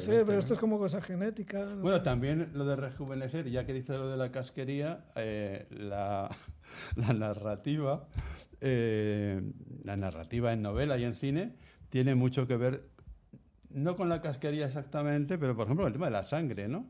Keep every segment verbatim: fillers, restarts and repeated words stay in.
Sí, pero esto es como cosa genética. No bueno, sé. también lo de rejuvenecer, ya que dice lo de la casquería, eh, la, la narrativa, eh, la narrativa en novela y en cine tiene mucho que ver, no con la casquería exactamente, pero por ejemplo el tema de la sangre, ¿no?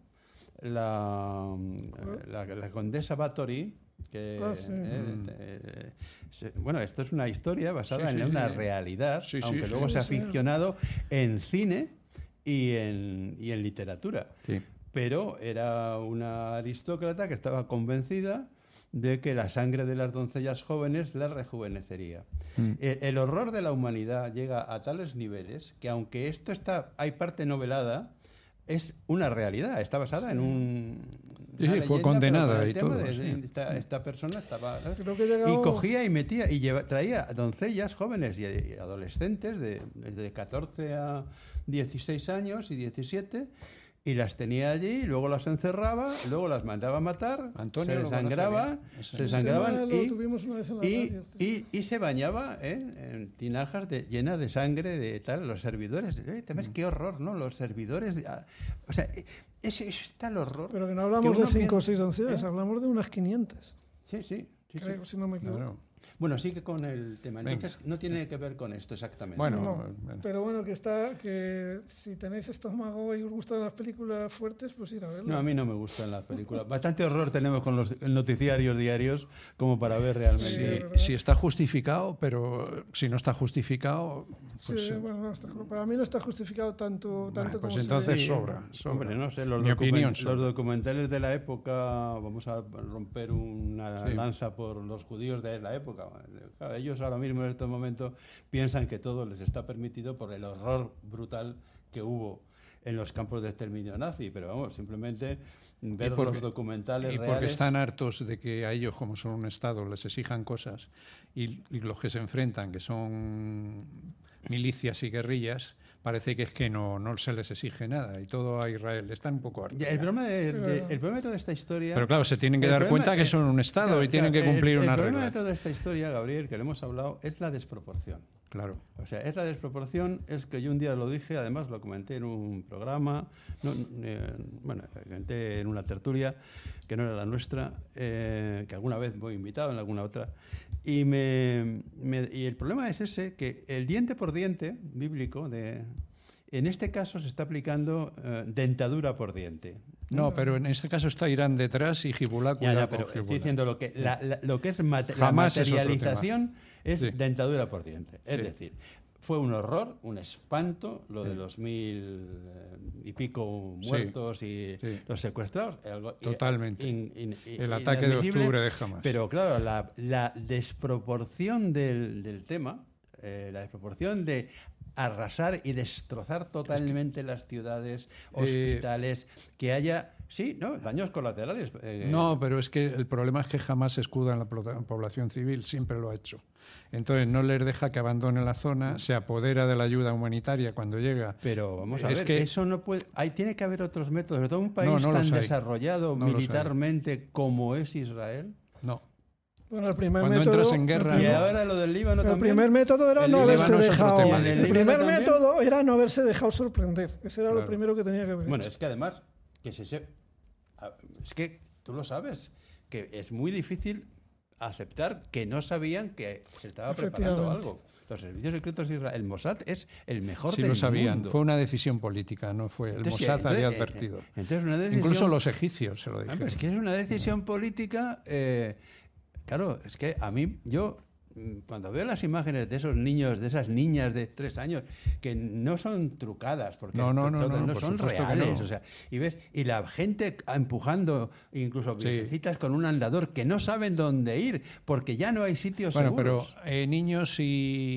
La, la, la condesa Bathory, que Ah, sí. eh, eh, se, bueno, esto es una historia basada sí, sí, en una sí. realidad, Sí, sí, aunque sí, luego sí, se ha sí. ficcionado en cine y en, y en literatura. Sí. Pero era una aristócrata que estaba convencida de que la sangre de las doncellas jóvenes la rejuvenecería. Mm. El, el horror de la humanidad llega a tales niveles que, aunque esto está, hay parte novelada, es una realidad, está basada en un... Sí, una sí, fue leyenda, condenada pero con el y tema todo, de- sí. de esta, esta persona estaba... ¿sabes? Creo que he llegado... Y cogía y metía y lleva- traía doncellas jóvenes y, y adolescentes de, de catorce a dieciséis años y diecisiete, y las tenía allí, y luego las encerraba, luego las mandaba a matar, Antonio se lo conoce desangraban, bien. Ese- se Ese tema desangraban lo y, tuvimos una vez en la y, radio. y, y se bañaba ¿eh? en tinajas de, llenas de sangre de tal, los servidores. ¿eh? ¿Te ves qué horror, no? Los servidores. de- ah, o sea, ese es tal horror. Pero que no hablamos que de uno cinco o piensa- seis doncellas, ¿eh? hablamos de unas quinientas, Sí, sí. sí, sí. creo, si no me equivoco. Claro. Bueno, sigue con el tema. Venga. Entonces, no tiene que ver con esto exactamente. Bueno, No, bueno. pero bueno, que está, que si tenéis estómago y os gustan las películas fuertes, pues ir a verlo. No, a mí no me gustan las películas. Bastante horror tenemos con los noticiarios diarios como para ver realmente. Sí, Si, ¿verdad? si está justificado, pero si no está justificado, pues, sí, eh, bueno, no está- para mí no está justificado tanto, tanto pues como entonces se ve. sobra, sobra. Hombre, no sé, los, Mi documen- opinión los sobra. documentales de la época, vamos a romper una Sí. lanza por los judíos de la época. Claro, ellos ahora mismo en estos momentos piensan que todo les está permitido por el horror brutal que hubo en los campos de exterminio nazi, pero vamos, simplemente ver porque- los documentales y porque reales. están hartos de que a ellos, como son un Estado, les exijan cosas y, y los que se enfrentan, que son milicias y guerrillas, parece que es que no, no se les exige nada y todo a Israel. Están un poco hartos. Ya, el, problema de, de- Pero- el problema de toda esta historia... Pero claro, se tienen que el dar problema- cuenta que eh, son un Estado claro, y tienen claro, que cumplir el, una el problema regla. de toda esta historia, Gabriel, que le hemos hablado, es la desproporción. Claro. O sea, es la desproporción, es que yo un día lo dije, además lo comenté en un programa, no, eh, bueno, lo comenté en una tertulia que no era la nuestra, eh, que alguna vez voy invitado en alguna otra, y, me, me- y el problema es ese, que el diente por diente bíblico, de, en este caso se está aplicando eh, dentadura por diente. No, pero en este caso está Irán detrás y Hezbollah Ya, cuidado ya, con pero estoy Hezbollah. diciendo lo que, la, la- lo que es mate- la Jamás es otro materialización es, Sí. dentadura por diente. Es Sí. decir, fue un horror, un espanto, lo de Sí. los mil eh, y pico Sí. muertos y Sí. los secuestrados. algo- y- Totalmente. in- in- in- El ataque de inadmisible, octubre de Hamas. Pero claro, la, la desproporción del, del tema, eh, la desproporción de arrasar y destrozar totalmente las ciudades, Eh, hospitales, que haya, sí, ¿no? Daños colaterales. eh, No, pero es que el problema es que jamás se escuda en la plo- población civil, siempre lo ha hecho. Entonces no les deja que abandonen la zona, se apodera de la ayuda humanitaria cuando llega. Pero vamos a Es ver, que- eso no puede. Hay, tiene que haber otros métodos. Sobre todo un país No, no los tan hay. desarrollado No los hay. militarmente como es Israel. No. Bueno, el primer Cuando método, entras en guerra, el Y no. primer- ahora lo del Líbano el también. primer método era El no Líbano haberse es otro dejado. tema. El, ¿El Líbano primer también? método era no haberse dejado sorprender. Ese era lo Claro. primero que tenía que haber Bueno, hecho. es que además, que se se- a- es que tú lo sabes, que es muy difícil aceptar que no sabían que se estaba preparando Efectivamente. algo. Los servicios secretos de Israel, el Mossad es el mejor Sí del lo sabían. mundo. Fue una decisión política, no fue. El Entonces, Mossad entonces, había eh, advertido. eh, entonces una decisión- Incluso los egipcios se lo Ah, dijeron. pero es que es una decisión política. eh, claro, es que a mí, yo, mm, cuando veo las imágenes de esos niños, de esas niñas de tres años, que no son trucadas, porque No, no, to- no, todas no, no por son supuesto que reales. no. O sea, y ves, y la gente empujando, incluso Sí. viejecitas con un andador, que no saben dónde ir, porque ya no hay sitios Bueno, seguros. pero eh, niños y,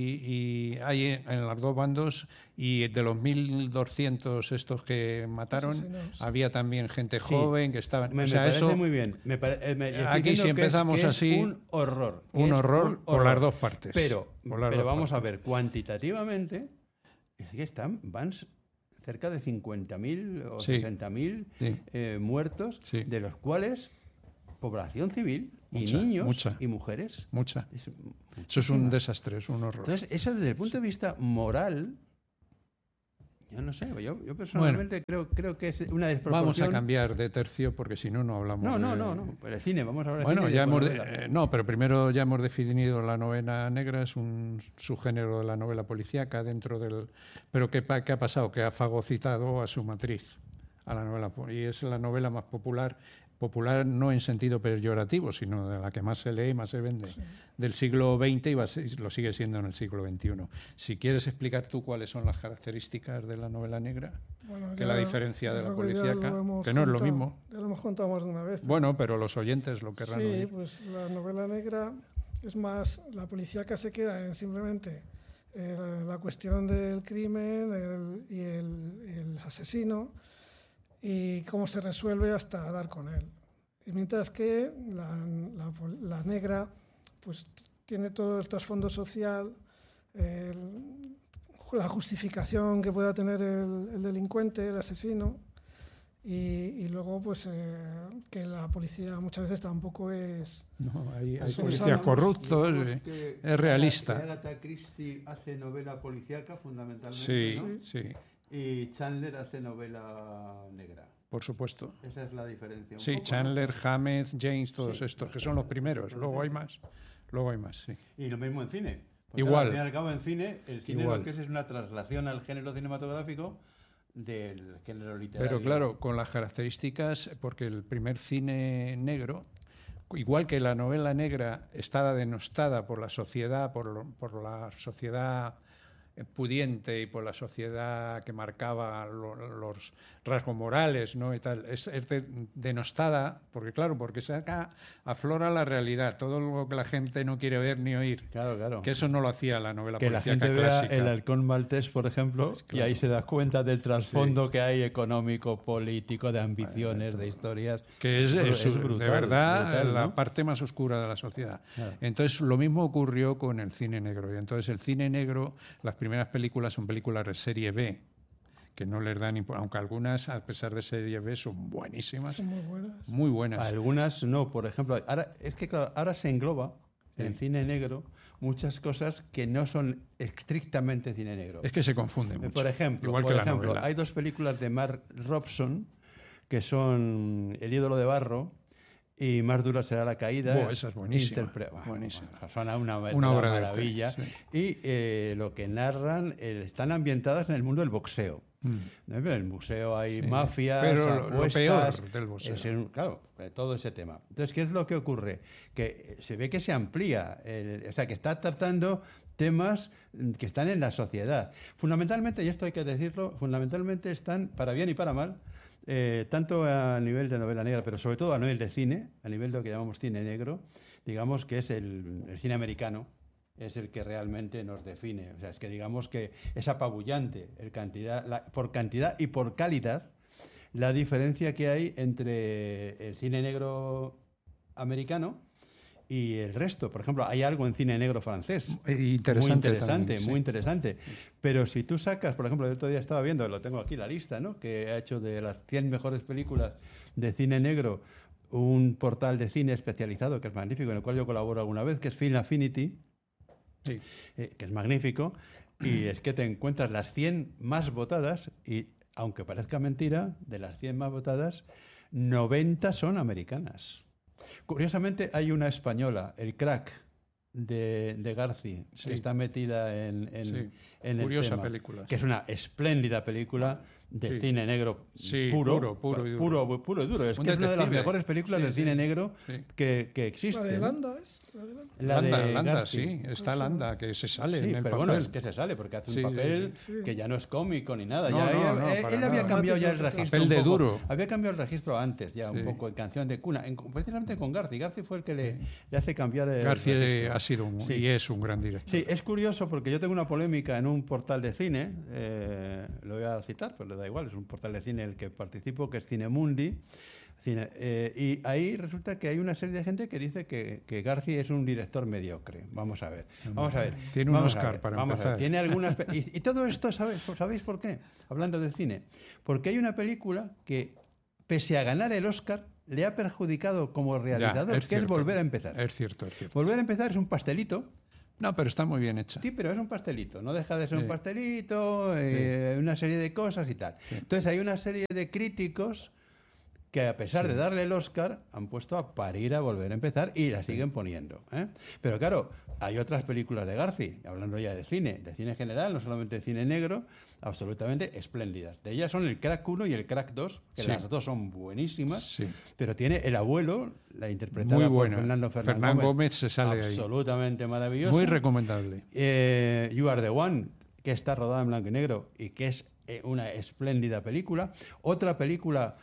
y hay en, en los dos bandos y de los mil doscientos estos que mataron, Asesinados. había también gente Sí. joven que estaban... Me, o me sea, parece eso, muy bien. Me pare- eh, me- estoy Aquí, diciendo si que es- empezamos que es así, un horror. que un es horror un por las dos partes. Pero, Por las pero dos vamos a partes. ver, cuantitativamente, es que están, van s- cerca de cincuenta mil o Sí. sesenta mil Sí. eh, muertos, Sí. de los cuales población civil Mucha, y niños mucha. y mujeres. Mucha. Es Eso es un muchísima. desastre, es un horror. Entonces, eso desde el punto de vista moral, Yo no sé, yo, yo personalmente bueno, creo, creo que es una desproporción. Vamos a cambiar de tercio porque si no, no hablamos No, no, de... no, no, pero el cine, vamos a hablar de bueno, cine. Ya hemos de, eh, no, pero primero ya hemos definido la novela negra, es un subgénero de la novela policíaca dentro del... Pero ¿qué, qué ha pasado? Que ha fagocitado a su matriz, a la novela, y es la novela más popular, popular no en sentido peyorativo, sino de la que más se lee, más se vende, sí. del siglo veinte y va a ser, lo sigue siendo en el siglo veintiuno. Si quieres explicar tú cuáles son las características de la novela negra, bueno, que ya, la diferencia de la policíaca, que no contado, es lo mismo. Ya lo hemos contado más de una vez. Pero... Bueno, pero los oyentes lo querrán sí, oír. Sí, pues la novela negra es más, la policíaca se queda en simplemente eh, la, la cuestión del crimen el, y el, el asesino, y cómo se resuelve hasta dar con él. Y mientras que la, la, la negra pues tiene todo el trasfondo social, el, la justificación que pueda tener el, el delincuente, el asesino, y, y luego pues eh, que la policía muchas veces tampoco es... No, hay, hay policías corruptos, es, es realista. Agatha Christie hace novela policíaca fundamentalmente, sí, ¿no? Sí, y Chandler hace novela negra. Por supuesto. Esa es la diferencia. Un sí, poco, Chandler, ¿no? Hammett, James, todos sí, estos, que son los primeros. Luego hay más. Luego hay más, sí. Y lo mismo en cine. Porque igual. Al fin y al cabo, en cine, el cine igual. Lo que es es una traslación al género cinematográfico del género literario. Pero claro, con las características, porque el primer cine negro, igual que la novela negra está denostada por la sociedad, por, por la sociedad pudiente y por la sociedad que marcaba lo, los rasgos morales, ¿no? Y tal, es, es de, denostada, porque claro, porque acá aflora la realidad, todo lo que la gente no quiere ver ni oír. Claro, claro. Que eso no lo hacía la novela que policíaca la gente clásica. Vea el Halcón Maltés, por ejemplo, pues claro. Y ahí se da cuenta del trasfondo sí. que hay económico, político, de ambiciones, bueno, de historias. Que es, es, es brutal, de verdad brutal, ¿no? La parte más oscura de la sociedad. Claro. Entonces, lo mismo ocurrió con el cine negro. Y entonces, el cine negro, las primeras películas son películas de serie B, que no les dan importancia, aunque algunas, a pesar de serie B, son buenísimas. Son muy buenas. Muy buenas. Algunas no, por ejemplo, ahora, es que claro, ahora se engloba sí. en cine negro muchas cosas que no son estrictamente cine negro. Es que se confunden mucho. Por ejemplo, igual por que ejemplo la novela. Hay dos películas de Mark Robson que son El ídolo de barro y Más dura será la caída. Oh, esa es buenísima. Interpre- bueno, buenísima. Bueno, suena una, una obra maravilla. De arte, sí. Y eh, lo que narran eh, están ambientadas en el mundo del boxeo. Mm. En el museo hay sí. mafias, pero apuestas, lo peor del boxeo. Es el, claro, todo ese tema. Entonces, ¿qué es lo que ocurre? Que se ve que se amplía, el, o sea, que está tratando temas que están en la sociedad. Fundamentalmente, y esto hay que decirlo, fundamentalmente están, para bien y para mal, eh, tanto a nivel de novela negra, pero sobre todo a nivel de cine, a nivel de lo que llamamos cine negro, digamos que es el, el cine americano, es el que realmente nos define. O sea, es que digamos que es apabullante el cantidad, la, por cantidad y por calidad la diferencia que hay entre el cine negro americano y el resto. Por ejemplo, hay algo en cine negro francés. Interesante muy interesante, también, sí. muy interesante. Pero si tú sacas, por ejemplo, el otro día estaba viendo, lo tengo aquí la lista, ¿no? Que ha hecho de las cien mejores películas de cine negro un portal de cine especializado que es magnífico, en el cual yo colaboro alguna vez, que es Film Affinity, sí. eh, que es magnífico, y es que te encuentras las cien más votadas y, aunque parezca mentira, de las cien más votadas, noventa son americanas. Curiosamente, hay una española, El Crack, de, de Garci, sí. que está metida en, en, sí. en Curiosa el tema, película. Que sí. es una espléndida película de sí. cine negro sí, puro, puro, puro y duro. Puro, puro y duro. Es Un que detective. es una de las mejores películas sí, de cine sí. negro sí. Que, que existe. ¿La de Landa es? ¿La de Landa? La de Landa, Landa Garci. Sí. Está Landa, que se sale sí, en el pero papel. bueno, es que se sale, porque hace un sí, papel sí, sí. que ya no es cómico ni nada. No, ya, no, ya, no, él para había nada. cambiado ya el registro Papel un de poco. duro. Había cambiado el registro antes, ya sí. un poco, en Canción de Cuna. En, precisamente con Garci. Garci fue el que le, le hace cambiar el Garci registro. ha sido un, sí. y es un gran director. Sí, es curioso porque yo tengo una polémica en un portal de cine, eh, lo voy a citar, pero le da igual, es un portal de cine en el que participo, que es Cinemundi, cine, eh, y ahí resulta que hay una serie de gente que dice que, que Garci es un director mediocre. Vamos a ver, vamos a ver. Tiene un vamos Oscar ver, para vamos empezar. A ver, tiene algunas, y, y todo esto, ¿sabéis, ¿sabéis por qué? Hablando de cine, porque hay una película que, pese a ganar el Oscar, le ha perjudicado como realizador, ya, es que cierto, es Volver a empezar. Es cierto, es cierto. Volver a empezar es un pastelito. No, pero está muy bien hecha. Sí, pero es un pastelito, no deja de ser Sí. un pastelito, eh, Sí. una serie de cosas y tal. Sí. Entonces hay una serie de críticos que a pesar Sí. de darle el Oscar han puesto a parir a volver a empezar y la siguen poniendo, ¿eh? Pero claro, hay otras películas de Garci, hablando ya de cine, de cine general, no solamente de cine negro, absolutamente espléndidas. De ellas son el Crack uno y el Crack dos, que Sí. las dos son buenísimas, Sí. pero tiene El abuelo, la interpretada Muy por buena. Fernando Fernán, Fernán Gómez, Gómez se sale ahí. absolutamente maravillosa. Muy recomendable. Eh, You Are the One, que está rodada en blanco y negro y que es eh, una espléndida película. Otra película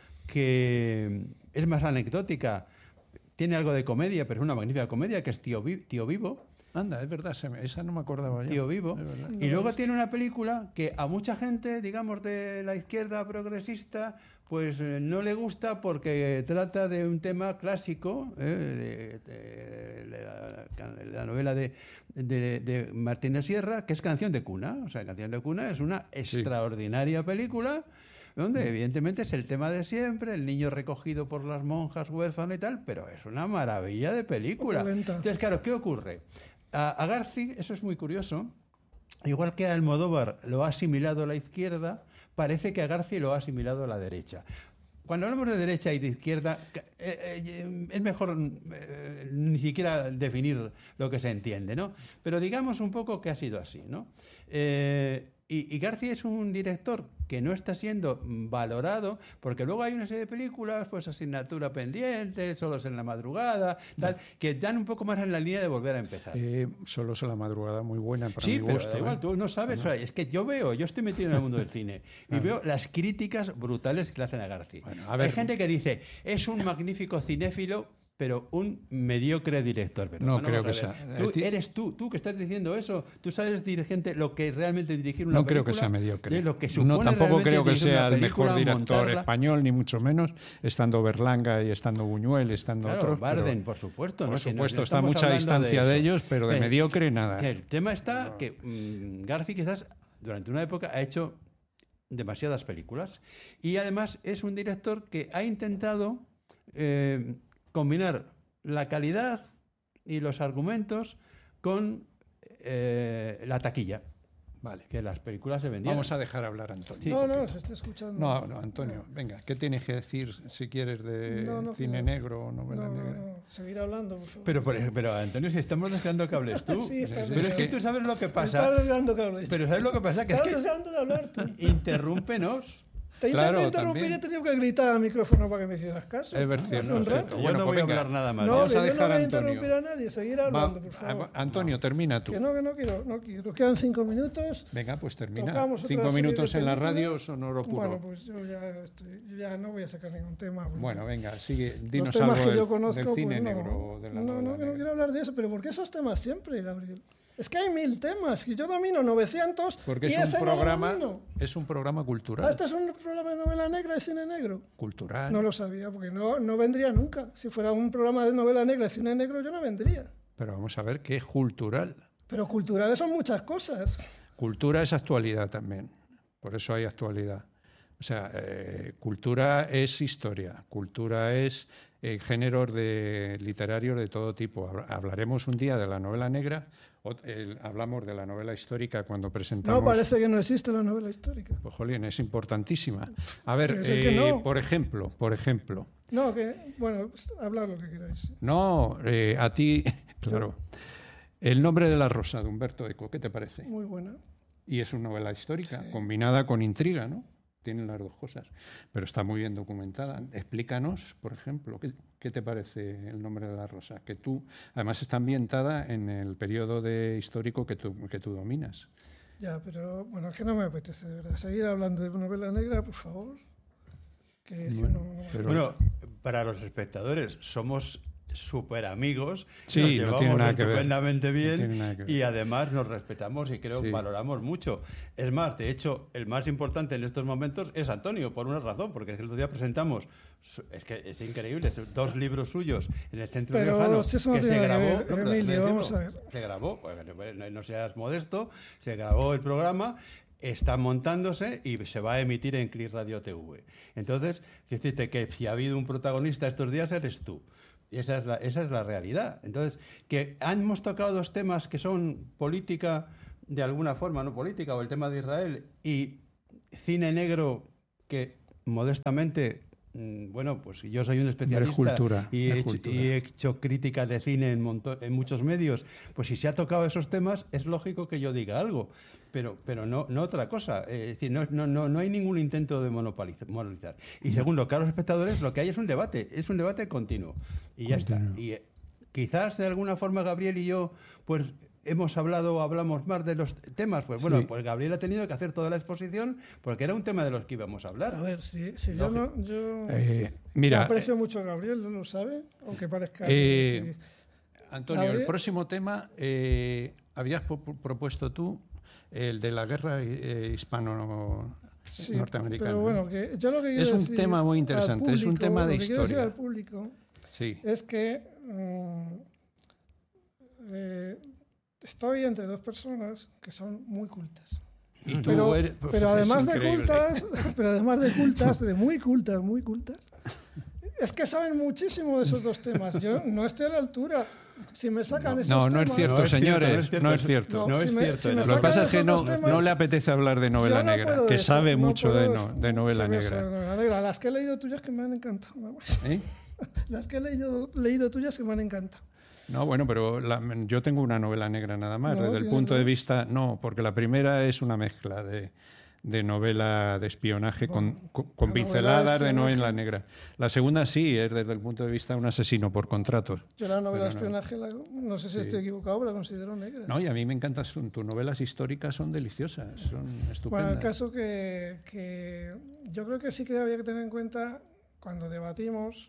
que es más anecdótica, tiene algo de comedia, pero es una magnífica comedia, que es Tío, Vi- Tío Vivo. Anda, es verdad, se me- esa no me acordaba ya. Tío Vivo. Es verdad. Y luego tiene una película que a mucha gente, digamos, de la izquierda progresista, pues eh, no le gusta porque trata de un tema clásico, eh, de, de- de la, de la novela de, de, de Martín de Sierra, que es Canción de Cuna. O sea, Canción de Cuna es una extraordinaria película donde evidentemente es el tema de siempre, el niño recogido por las monjas huérfano y tal, pero es una maravilla de película. Opulenta. Entonces, claro, ¿qué ocurre? A, a Garci, eso es muy curioso, igual que a Almodóvar lo ha asimilado a la izquierda, parece que a Garci lo ha asimilado a la derecha. Cuando hablamos de derecha y de izquierda, eh, eh, es mejor eh, ni siquiera definir lo que se entiende, ¿no? Pero digamos un poco que ha sido así, ¿no? Eh, y, y Garci es un director que no está siendo valorado, porque luego hay una serie de películas, pues Asignatura Pendiente, Solos en la Madrugada, tal, que dan un poco más en la línea de volver a empezar. Eh, Solos en la madrugada, muy buena para Sí, mi pero gusto. da igual, ¿eh? tú no sabes. O sea, es que yo veo, yo estoy metido en el mundo del cine y Ah. veo las críticas brutales que le hacen a Garci. Bueno, a ver. Hay gente que dice, es un magnífico cinéfilo, pero un mediocre director. Pero No vamos creo a que ver, sea. Tú Eh, ti- eres tú, tú que estás diciendo eso. Tú sabes dirigente lo que realmente dirigir una No creo que película, sea mediocre. de lo que No, supone tampoco realmente creo que dirigir una sea el mejor película, director montarla. español, ni mucho menos, estando Berlanga y estando Buñuel, estando Claro, otros. pero- Barden, por supuesto. por ¿no? Si no- supuesto, no está a estamos mucha hablando distancia de, eso. ellos, pero de Que- mediocre nada. Que el tema está que mm, Garci quizás durante una época ha hecho demasiadas películas y además es un director que ha intentado eh, combinar la calidad y los argumentos con eh, la taquilla, Vale. que las películas se vendían. Vamos a dejar hablar a Antonio. Sí, no, no, porque- se está escuchando. No, no, Antonio, venga, ¿qué tienes que decir si quieres de No, no, cine no. negro o novela No, no, negra? no, seguir hablando, por favor. Pero, por- pero Antonio, si estamos deseando que hables tú. Sí, está Pero pero es bien. que tú sabes lo que pasa. Estás deseando que hables. Pero ¿sabes lo que pasa? Que es Estás que deseando de hablar tú. interrúmpenos. Te Claro, intenté interrumpir también. y he tenido que gritar al micrófono para que me hicieras caso. Es ver- Hace cierto, un cierto. rato. Yo Bueno, no pues voy a venga. hablar nada más. No, Vamos que a yo dejar no a voy a Antonio. interrumpir a nadie, seguir Va- hablando, por favor. a- Antonio, termina tú. Que no, que no quiero, no quiero. Quedan cinco minutos. Venga, pues termina. Tocamos otra Cinco serie de minutos en la películas. radio, sonoro puro. Bueno, pues yo ya, estoy, yo ya no voy a sacar ningún tema. porque Bueno, venga, sigue. los Dinos temas algo que yo del, conozco, del cine pues no. negro o de la no, novela no, que no negra. quiero hablar de eso, pero ¿por qué esos temas siempre, Gabriel? Es que hay mil temas, y yo domino novecientos Porque y es ese un no lo programa, domino. es un programa Ah, cultural. este es un programa de novela negra y cine negro. Cultural. No lo sabía, porque no, no vendría nunca. Si fuera un programa de novela negra y cine negro, yo no vendría. Pero vamos a ver qué es cultural. Pero culturales son muchas cosas. Cultura es actualidad también. Por eso hay actualidad. O sea, eh, cultura es historia, cultura es eh, géneros de, literarios de todo tipo. Habl- Hablaremos un día de la novela negra, o, eh, hablamos de la novela histórica cuando presentamos... No, parece que no existe la novela histórica. Pues, jolín, es importantísima. A ver, Pero es que eh, no. por ejemplo, por ejemplo, No, que, bueno, pues, hablad lo que queráis. no, eh, a ti, claro, El nombre de la rosa de Humberto Eco, ¿qué te parece? Muy buena. Y es una novela histórica, Sí. combinada con intriga, ¿no? Tienen las dos cosas, pero está muy bien documentada. Explícanos, por ejemplo, ¿qué, qué te parece El nombre de la rosa? Que tú, además está ambientada en el periodo de histórico que tú, que tú dominas. Ya, pero bueno, es que no me apetece, de verdad. Seguir hablando de novela negra, por favor. Que es que Bueno, no- no- pero- Bueno, para los espectadores, somos súper amigos, Sí, nos no llevamos tiene nada que ver. estupendamente bien No tiene nada que ver. y además nos respetamos y creo Sí. valoramos mucho. Es más, de hecho, el más importante en estos momentos es Antonio, por una razón, porque es que el otro día presentamos, su- es que es increíble, dos libros suyos en el Centro Pero Riojano si eso no que se tiene nada que grabó, ver, no, pero Emilio, déjame vamos a decirlo, ver. se grabó, pues, no, no seas modesto, se grabó el programa, está montándose y se va a emitir en Click Radio T V. Entonces, quiero decirte que si ha habido un protagonista estos días eres tú. Y esa es la, esa es la realidad. Entonces, que hemos tocado dos temas que son política, de alguna forma, no política, o el tema de Israel, y cine negro que, modestamente, bueno, pues yo soy un especialista cultura, y, he hecho, cultura. y he hecho crítica de cine en, monto, en muchos medios, pues si se ha tocado esos temas, es lógico que yo diga algo, pero, pero no, no otra cosa. Es decir, no, no, no, no hay ningún intento de monopolizar. Y segundo, caros espectadores, lo que hay es un debate, es un debate continuo. Y ya Continuo. está. Y eh, quizás de alguna forma Gabriel y yo, pues hemos hablado o hablamos más de los temas. Pues bueno, Sí. pues Gabriel ha tenido que hacer toda la exposición porque era un tema de los que íbamos a hablar. A ver, si, si yo, no, yo Eh, mira, aprecio mucho a Gabriel, ¿no lo sabe? Aunque parezca... Eh, que- Antonio, Gabriel. el próximo tema, eh, habías po- propuesto tú el de la guerra eh, Sí, hispano-norteamericana. pero bueno, que yo lo que quiero Es un decir tema muy al interesante, es un público, tema de lo que quiero decir historia. al público Sí. es que mm, eh, estoy entre dos personas que son muy cultas. Y tú Pero, eres- pero es además de increíble. cultas, pero además de cultas, de muy cultas, muy cultas, es que saben muchísimo de esos dos temas. Yo no estoy a la altura. Si me sacan esos No, no temas, es cierto, No es cierto, señores, no es cierto. no es cierto. No si es me- cierto, si me no. Lo que sacan pasa es que esos no, dos temas, no le apetece hablar de novela yo no negra, puedo que decir- sabe no mucho puedo de, decir- no- de novela sobre negra. novela negra. Las que he leído tuyas que me han encantado. nada más. ¿Eh? Las que he leído, leído tuyas que me han encantado. No, bueno, pero la- yo tengo una novela negra nada más, No, desde el tienes punto de dos. vista... No, porque la primera es una mezcla de, de novela de espionaje Bueno, con, con- con la novela de pinceladas de espionaje. novela negra. La segunda sí, es desde el punto de vista de un asesino por contratos. Yo la novela de Pero no. espionaje, la- no sé si Sí. estoy equivocado, pero la considero negra. No, y a mí me encantan, son- tus novelas históricas son deliciosas, son Bueno, estupendas. el caso que, que yo creo que sí que había que tener en cuenta cuando debatimos,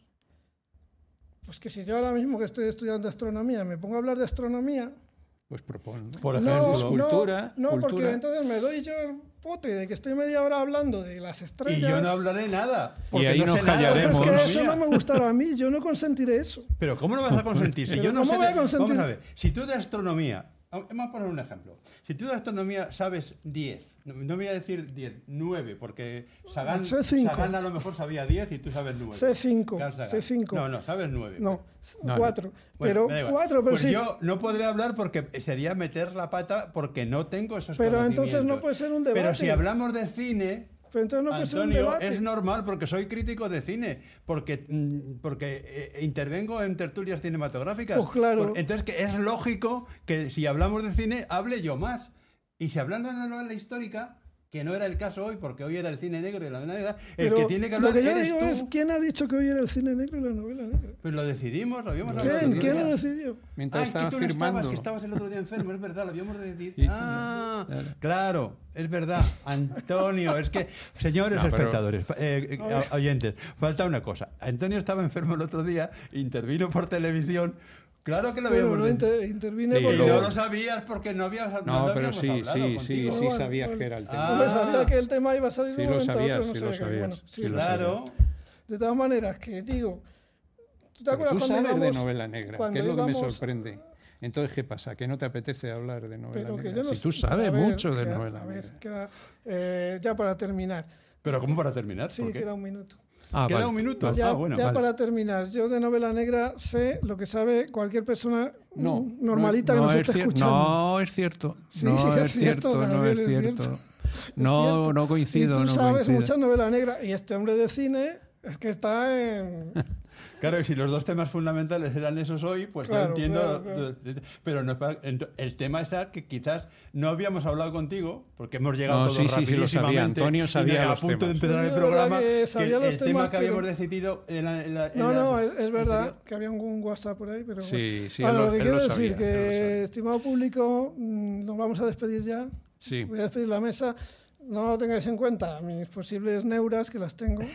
pues que si yo ahora mismo que estoy estudiando astronomía me pongo a hablar de astronomía, Pues propon. ¿no? Por no, ejemplo, no, cultura, no, porque cultura. entonces me doy yo el pote de que estoy media hora hablando de las estrellas. Y yo no hablaré nada. Porque ahí no nos sé nada de Pues es que callaremos. eso astronomía. no me gustará a mí, yo no consentiré eso. Pero ¿cómo no vas a consentir? Si Pero yo no ¿cómo sé voy a de- consentir? Vamos a ver, si tú de astronomía, vamos a poner un ejemplo. Si tú de astronomía sabes diez, no, no voy a decir diez, nueve, porque Sagan, Sé cinco. Sagan a lo mejor sabía diez y tú sabes nueve. Sé cinco, Carl Sagan. sé cinco. No, no, sabes nueve. No, No, cuatro. Bueno, pero me da igual. cuatro, pero Pues sí. yo no podré hablar porque sería meter la pata porque no tengo esos Pero conocimientos. entonces no puede ser un debate. Pero si hablamos de cine, Pero entonces no puede ser un Antonio, debate. es normal porque soy crítico de cine, porque, mm, porque eh, intervengo en tertulias cinematográficas. Pues claro. Por- entonces que es lógico que si hablamos de cine, hable yo más. Y si hablando de la novela histórica, que no era el caso hoy, porque hoy era el cine negro y la novela negra, el Pero que tiene que hablar lo que yo eres digo tú. es, ¿quién ha dicho que hoy era el cine negro y la novela negra? Pues lo decidimos, lo habíamos hablado. ¿Quién? el otro ¿Quién día. lo decidió? Mientras Ay, que estaba tú no firmando. estabas, que estabas el otro día enfermo, es verdad, lo habíamos de decir. Y- Ah, Claro. claro, es verdad. Antonio, es que, señores No, pero- espectadores, eh, eh, oyentes, falta una cosa. Antonio estaba enfermo el otro día, intervino por televisión. Claro que lo Bueno, habíamos no de- inter- intervine Sí, Y porque... no lo sabías porque no habías no, No, lo pero habíamos sí, hablado sí, sí, contigo. sí Bueno, sabías bueno. que era el Ah. tema. Hombre, sabía que el tema iba a salir Sí de un lo momento a sabías, otro, no sí sabía lo que- sabías, bueno, sí sí, lo Claro. De todas maneras, que digo... ¿Tú te Pero acuerdas tú cuando sabes de íbamos- novela negra, cuando que es lo que me íbamos- sorprende. Entonces, ¿qué pasa? ¿Que no te apetece hablar de novela Pero que negra? yo no Si tú sé- sabes a ver, mucho de que- novela A ver, negra. queda, eh, ya para terminar. Pero ¿cómo para terminar? Sí, ¿Por qué? queda un minuto. Ah, Queda vale. un minuto. Vale. Ya, Ah, bueno, ya vale. para terminar, yo de novela negra sé lo que sabe cualquier persona No, mm, normalita no, que nos es esté cier- escuchando. No, es cierto. Sí, no sí, es es cierto, cierto, no Gabriel, es es cierto. cierto. No, Es cierto. no coincido, Y tú no sabes coincido. mucha novela negra y este hombre de cine es que está en... Claro, y si los dos temas fundamentales eran esos hoy, pues Claro, yo entiendo. claro, claro. Pero no, es para- ent- el tema es que quizás no habíamos hablado contigo, porque hemos llegado No, todos sí, sí, sí, lo sabía. rapidísimamente, Antonio y sabía a los punto temas. de empezar Sí, el es verdad programa, que que sabía el, los el temas, tema que habíamos pero- decidido en la, en la- en No, la- no, es, es verdad anterior. que había un WhatsApp por ahí, pero Sí, bueno. sí, Bueno, él lo- lo que él quiero lo decir, sabía, él lo que sabía. estimado público, mm, nos vamos a despedir ya. Sí. Voy a despedir la mesa. No tengáis en cuenta mis posibles neuras, que las tengo.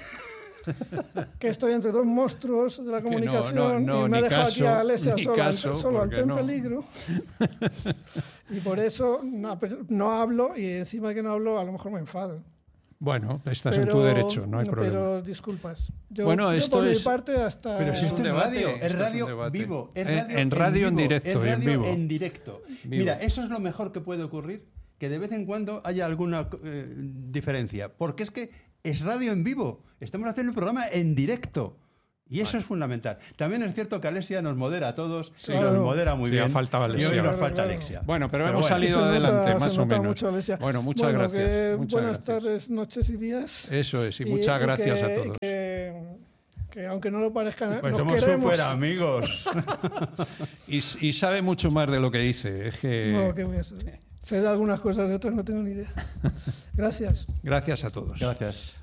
Que estoy entre dos monstruos de la Que no, comunicación no, no, y me he ni dejado aquí caso, a Alesia ni solo, caso, solo porque ante no. un peligro. Y por eso no, pero no hablo y encima de que no hablo a lo mejor me enfado. Bueno, estás pero, en tu derecho, no hay problema. Pero disculpas. Yo, Bueno, yo esto por mi es- parte hasta... Pero si Es esto un es debate, radio, esto es es un radio debate. vivo. Es En- radio en radio en vivo, directo es y en radio vivo. en directo. Vivo. Mira, eso es lo mejor que puede ocurrir, que de vez en cuando haya alguna eh, diferencia. Porque es que es radio en vivo. Estamos haciendo el programa en directo. Y eso Vale. es fundamental. También es cierto que Alexia nos modera a todos, Sí, y nos claro. modera muy Sí, ha bien. faltado y Alexia. hoy nos Claro, falta claro. Alexia. Bueno, pero, Pero hemos bueno. salido Se nota- adelante, se más o nota menos. mucho, Alesia. Bueno, muchas Bueno, gracias. que muchas buenas gracias. tardes, noches y días. Eso es, y, muchas gracias que, a todos. Que, que aunque no lo parezca, Pues nos somos queremos. súper amigos. Y, y sabe mucho más de lo que dice. Es que... No, ¿qué voy a saber? Sé de algunas cosas, de otras no tengo ni idea. Gracias. Gracias a todos. Gracias.